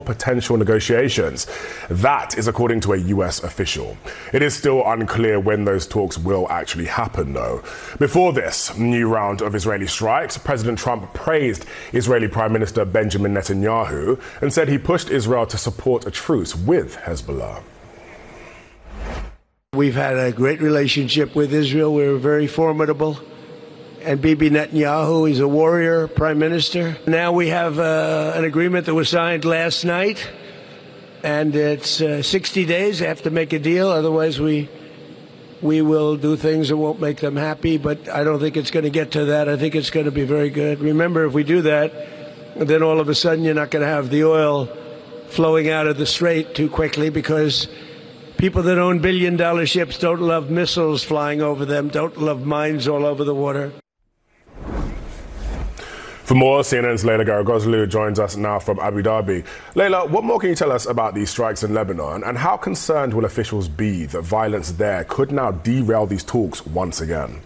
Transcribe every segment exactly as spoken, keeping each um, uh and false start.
potential negotiations. That is according to a U S official. It is still unclear when those talks will actually happen, though. Before this new round of Israeli strikes, President Trump praised Israeli Prime Minister Benjamin Netanyahu and said he pushed Israel to support a truce with Hezbollah. We've had a great relationship with Israel. We're very formidable. And Bibi Netanyahu, he's a warrior prime minister. Now we have uh, an agreement that was signed last night, and it's uh, sixty days. They have to make a deal, otherwise we we will do things that won't make them happy. But I don't think it's going to get to that. I think it's going to be very good. Remember, if we do that, then all of a sudden you're not going to have the oil flowing out of the strait too quickly, because people that own billion-dollar ships don't love missiles flying over them, don't love mines all over the water. For more, C N N's Leila Garagozlu joins us now from Abu Dhabi. Leila, what more can you tell us about these strikes in Lebanon, and how concerned will officials be that violence there could now derail these talks once again?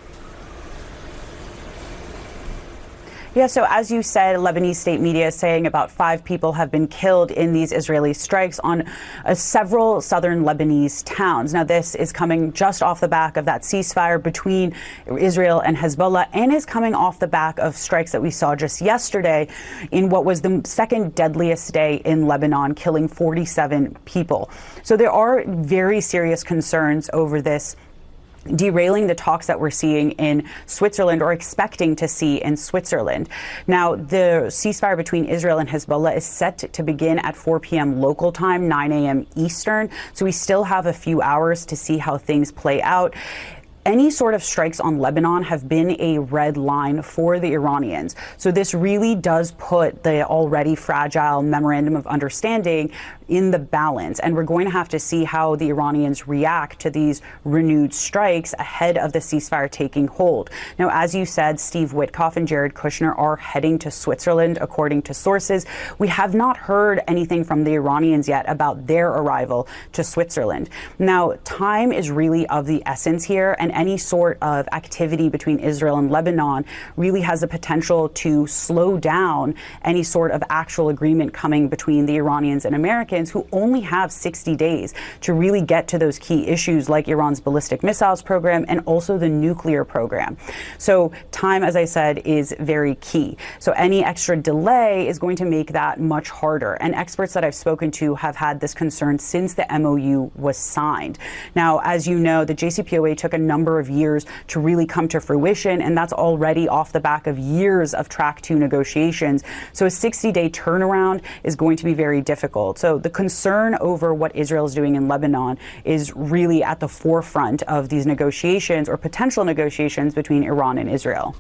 Yeah, so as you said, Lebanese state media is saying about five people have been killed in these Israeli strikes on uh, several southern Lebanese towns. Now, this is coming just off the back of that ceasefire between Israel and Hezbollah, and is coming off the back of strikes that we saw just yesterday in what was the second deadliest day in Lebanon, killing forty-seven people. So there are very serious concerns over this derailing the talks that we're seeing in Switzerland, or expecting to see in Switzerland. Now, the ceasefire between Israel and Hezbollah is set to begin at four p m local time, nine a m Eastern. So we still have a few hours to see how things play out. Any sort of strikes on Lebanon have been a red line for the Iranians. So this really does put the already fragile memorandum of understanding in the balance. And we're going to have to see how the Iranians react to these renewed strikes ahead of the ceasefire taking hold. Now, as you said, Steve Witkoff and Jared Kushner are heading to Switzerland, according to sources. We have not heard anything from the Iranians yet about their arrival to Switzerland. Now, time is really of the essence here, and any sort of activity between Israel and Lebanon really has the potential to slow down any sort of actual agreement coming between the Iranians and Americans, who only have sixty days to really get to those key issues like Iran's ballistic missiles program and also the nuclear program. So time, as I said, is very key. So any extra delay is going to make that much harder. And experts that I've spoken to have had this concern since the M O U was signed. Now, as you know, the J C P O A took a number of years to really come to fruition, and that's already off the back of years of track two negotiations. So a sixty day turnaround is going to be very difficult. So the concern over what Israel is doing in Lebanon is really at the forefront of these negotiations, or potential negotiations, between Iran and Israel.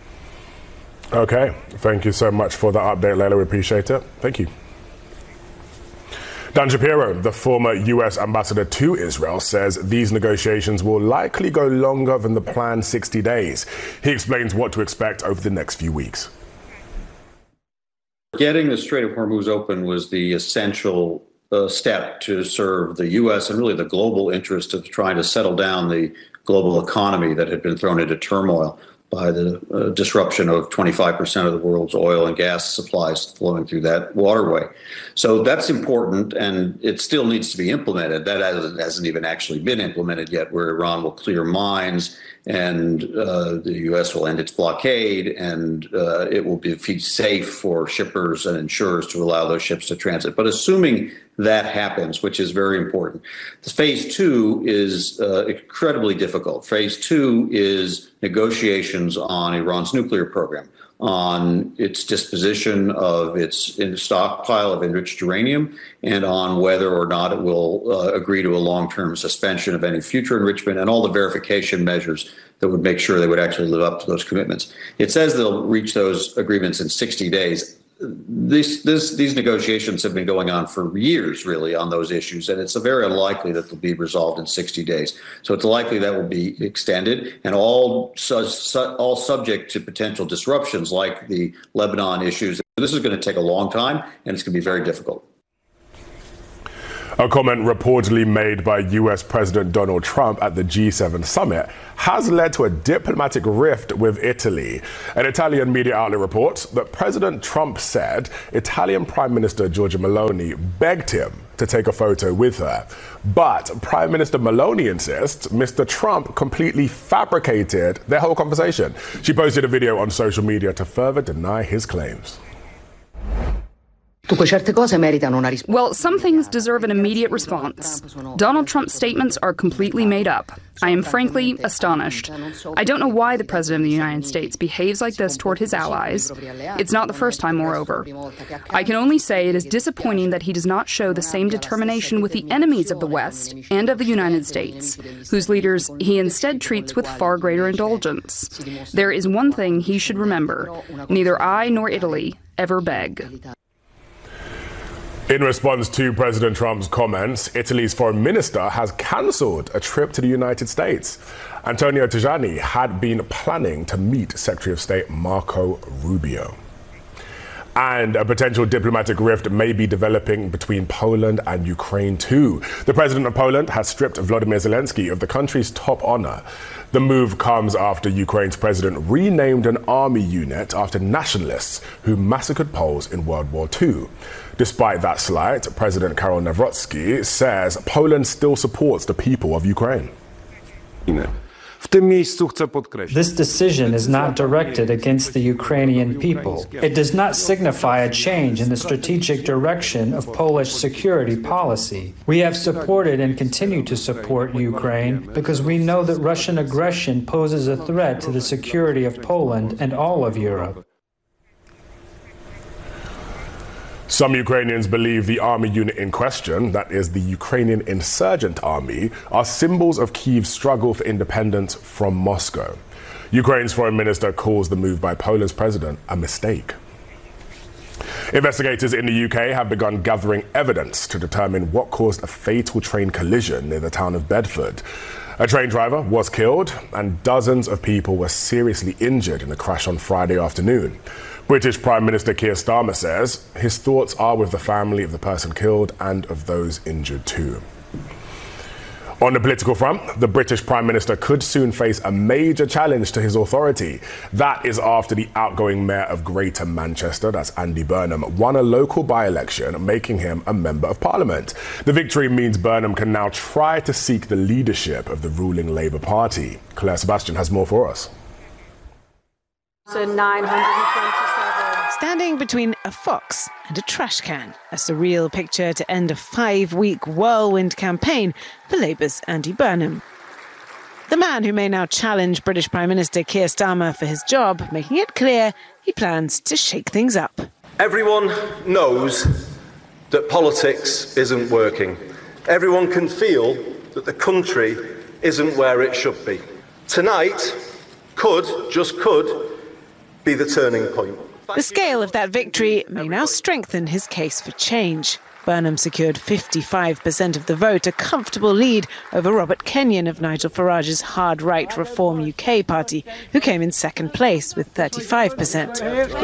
Okay, thank you so much for that update, Leila. We appreciate it. Thank you. Dan Shapiro, the former U S ambassador to Israel, says these negotiations will likely go longer than the planned sixty days. He explains what to expect over the next few weeks. Getting the Strait of Hormuz open was the essential uh, step to serve the U S and really the global interest of trying to settle down the global economy that had been thrown into turmoil by the uh, disruption of twenty-five percent of the world's oil and gas supplies flowing through that waterway. So that's important, and it still needs to be implemented. That hasn't, hasn't even actually been implemented yet, where Iran will clear mines, and uh, the U S will end its blockade, and uh, it will be safe for shippers and insurers to allow those ships to transit. But assuming that happens, which is very important, the phase two is uh, incredibly difficult. Phase two is negotiations on Iran's nuclear program, on its disposition of its stockpile of enriched uranium, and on whether or not it will uh, agree to a long-term suspension of any future enrichment, and all the verification measures that would make sure they would actually live up to those commitments. It says they'll reach those agreements in sixty days. This, this, these negotiations have been going on for years, really, on those issues, and it's very unlikely that they'll be resolved in sixty days. So it's likely that will be extended, and all, su su all subject to potential disruptions like the Lebanon issues. This is going to take a long time, and it's going to be very difficult. A comment reportedly made by U S President Donald Trump at the G seven summit has led to a diplomatic rift with Italy. An Italian media outlet reports that President Trump said Italian Prime Minister Giorgia Meloni begged him to take a photo with her. But Prime Minister Meloni insists Mister Trump completely fabricated their whole conversation. She posted a video on social media to further deny his claims. Well, some things deserve an immediate response. Donald Trump's statements are completely made up. I am frankly astonished. I don't know why the President of the United States behaves like this toward his allies. It's not the first time, moreover. I can only say it is disappointing that he does not show the same determination with the enemies of the West and of the United States, whose leaders he instead treats with far greater indulgence. There is one thing he should remember. Neither I nor Italy ever beg. In response to President Trump's comments, Italy's foreign minister has cancelled a trip to the United States. Antonio Tajani had been planning to meet Secretary of State Marco Rubio. And a potential diplomatic rift may be developing between Poland and Ukraine too. The president of Poland has stripped Volodymyr Zelensky of the country's top honor. The move comes after Ukraine's president renamed an army unit after nationalists who massacred Poles in World War Two. Despite that slight, President Karol Nawrocki says Poland still supports the people of Ukraine. This decision is not directed against the Ukrainian people. It does not signify a change in the strategic direction of Polish security policy. We have supported and continue to support Ukraine because we know that Russian aggression poses a threat to the security of Poland and all of Europe. Some Ukrainians believe the army unit in question, that is the Ukrainian Insurgent Army, are symbols of Kyiv's struggle for independence from Moscow. Ukraine's foreign minister calls the move by Poland's president a mistake. Investigators in the U K have begun gathering evidence to determine what caused a fatal train collision near the town of Bedford. A train driver was killed and dozens of people were seriously injured in the crash on Friday afternoon. British Prime Minister Keir Starmer says his thoughts are with the family of the person killed and of those injured too. On the political front, the British Prime Minister could soon face a major challenge to his authority. That is after the outgoing Mayor of Greater Manchester, that's Andy Burnham, won a local by-election, making him a Member of Parliament. The victory means Burnham can now try to seek the leadership of the ruling Labour Party. Claire Sebastian has more for us. nine hundred twenty-seven. Standing between a fox and a trash can, a surreal picture to end a five-week whirlwind campaign for Labour's Andy Burnham. The man who may now challenge British Prime Minister Keir Starmer for his job, making it clear he plans to shake things up. Everyone knows that politics isn't working. Everyone can feel that the country isn't where it should be. Tonight could, just could, be the turning point. The scale of that victory may now strengthen his case for change. Burnham secured fifty-five percent of the vote, a comfortable lead over Robert Kenyon of Nigel Farage's hard-right Reform U K party, who came in second place with thirty-five percent.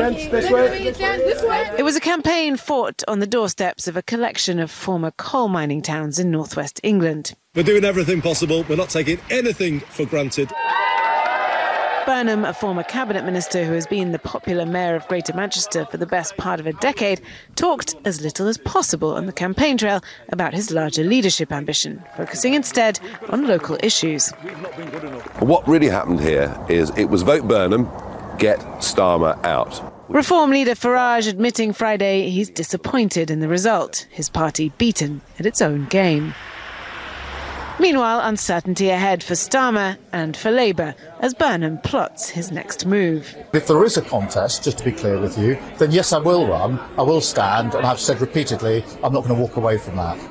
It was a campaign fought on the doorsteps of a collection of former coal mining towns in northwest England. We're doing everything possible. We're not taking anything for granted. Burnham, a former cabinet minister who has been the popular mayor of Greater Manchester for the best part of a decade, talked as little as possible on the campaign trail about his larger leadership ambition, focusing instead on local issues. What really happened here is it was vote Burnham, get Starmer out. Reform leader Farage admitting Friday he's disappointed in the result, his party beaten at its own game. Meanwhile, uncertainty ahead for Starmer and for Labour as Burnham plots his next move. If there is a contest, just to be clear with you, then yes, I will run, I will stand, and I've said repeatedly, I'm not going to walk away from that.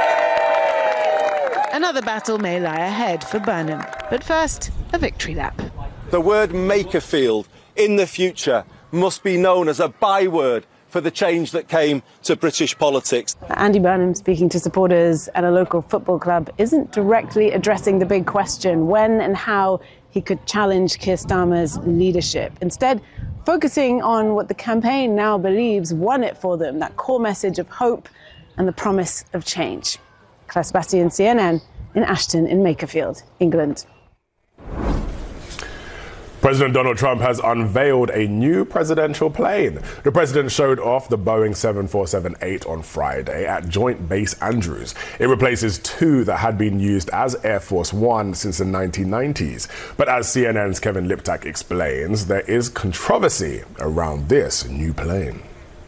Another battle may lie ahead for Burnham, but first, a victory lap. The word Makerfield in the future must be known as a byword for the change that came to British politics. Andy Burnham speaking to supporters at a local football club isn't directly addressing the big question, when and how he could challenge Keir Starmer's leadership. Instead, focusing on what the campaign now believes won it for them, that core message of hope and the promise of change. Claire Sebastian, C N N, in Ashton in Makerfield, England. President Donald Trump has unveiled a new presidential plane. The president showed off the Boeing seven forty-seven eight on Friday at Joint Base Andrews. It replaces two that had been used as Air Force One since the nineteen nineties. But as C N N's Kevin Liptak explains, there is controversy around this new plane.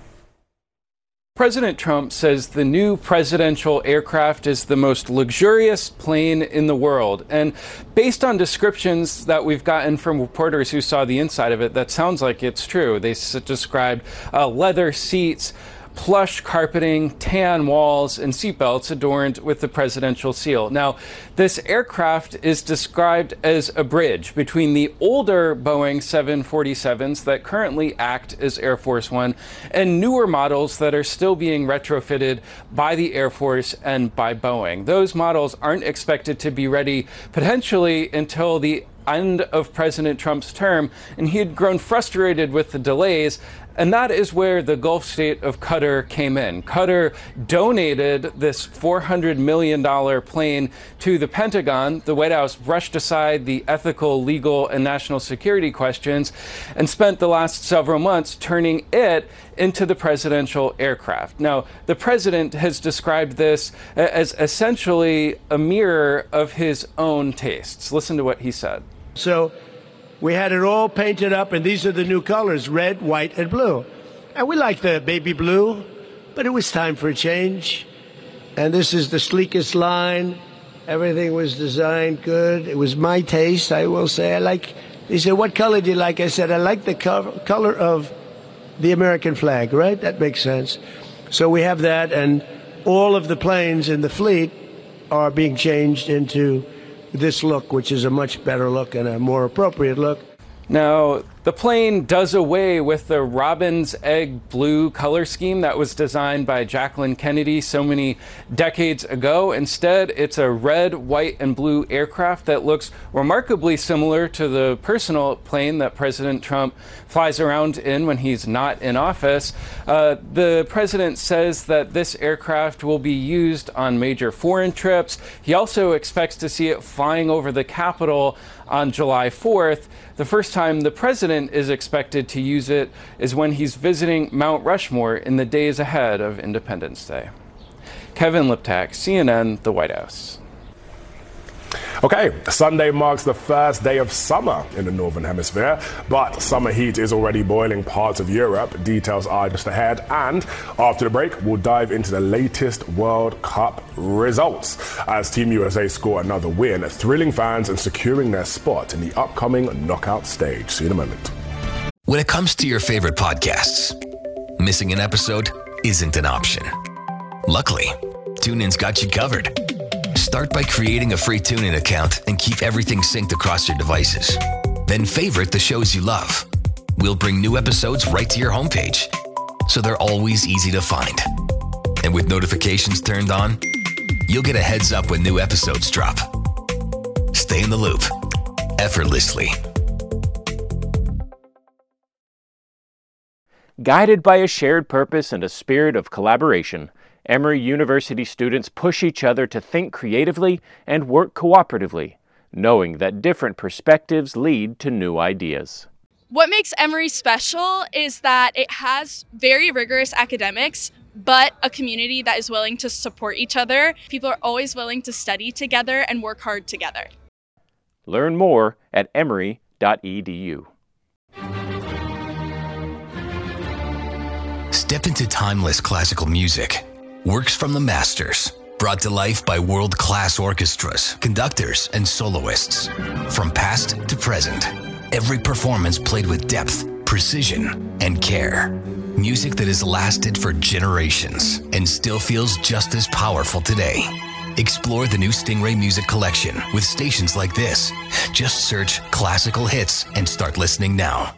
President Trump says the new presidential aircraft is the most luxurious plane in the world. And based on descriptions that we've gotten from reporters who saw the inside of it, that sounds like it's true. They s- described uh, leather seats, plush carpeting, tan walls, and seatbelts adorned with the presidential seal. Now, this aircraft is described as a bridge between the older Boeing seven forty-sevens that currently act as Air Force One and newer models that are still being retrofitted by the Air Force and by Boeing. Those models aren't expected to be ready potentially until the end of President Trump's term, and he had grown frustrated with the delays. And that is where the Gulf state of Qatar came in. Qatar donated this four hundred million dollars plane to the Pentagon. The White House brushed aside the ethical, legal, and national security questions and spent the last several months turning it into the presidential aircraft. Now, the president has described this as essentially a mirror of his own tastes. Listen to what he said. So we had it all painted up, and these are the new colors, red, white, and blue. And we like the baby blue, but it was time for a change. And this is the sleekest line. Everything was designed good. It was my taste, I will say. I like, he said, what color do you like? I said, I like the co- color of the American flag, right? That makes sense. So we have that, and all of the planes in the fleet are being changed into this look, which is a much better look and a more appropriate look. Now, the plane does away with the robin's egg blue color scheme that was designed by Jacqueline Kennedy so many decades ago. Instead, it's a red, white, and blue aircraft that looks remarkably similar to the personal plane that President Trump flies around in when he's not in office. Uh, the president says that this aircraft will be used on major foreign trips. He also expects to see it flying over the Capitol on July fourth. The first time the president is expected to use it is when he's visiting Mount Rushmore in the days ahead of Independence Day. Kevin Liptak, C N N, the White House. Okay, Sunday marks the first day of summer in the Northern Hemisphere, but summer heat is already boiling parts of Europe. Details are just ahead, and after the break, we'll dive into the latest World Cup results as Team U S A score another win, thrilling fans and securing their spot in the upcoming knockout stage. See you in a moment. When it comes to your favorite podcasts, missing an episode isn't an option. Luckily, TuneIn's got you covered. Start by creating a free TuneIn account and keep everything synced across your devices. Then favorite the shows you love. We'll bring new episodes right to your homepage, so they're always easy to find. And with notifications turned on, you'll get a heads up when new episodes drop. Stay in the loop, effortlessly. Guided by a shared purpose and a spirit of collaboration, Emory University students push each other to think creatively and work cooperatively, knowing that different perspectives lead to new ideas. What makes Emory special is that it has very rigorous academics, but a community that is willing to support each other. People are always willing to study together and work hard together. Learn more at emory dot e d u. Step into timeless classical music. Works from the masters, brought to life by world-class orchestras, conductors, and soloists. From past to present, every performance played with depth, precision, and care. Music that has lasted for generations and still feels just as powerful today. Explore the new Stingray Music Collection with stations like this. Just search classical hits and start listening now.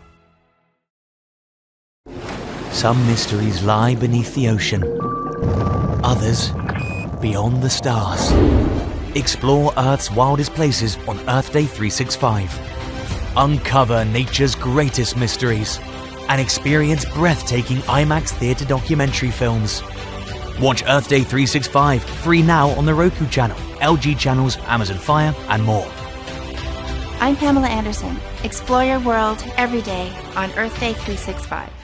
Some mysteries lie beneath the ocean. Others, beyond the stars. Explore Earth's wildest places on Earth Day three sixty-five. Uncover nature's greatest mysteries and experience breathtaking IMAX theater documentary films. Watch Earth Day three sixty-five free now on the Roku channel, L G channels, Amazon Fire, and more. I'm Pamela Anderson. Explore your world every day on Earth Day three sixty-five.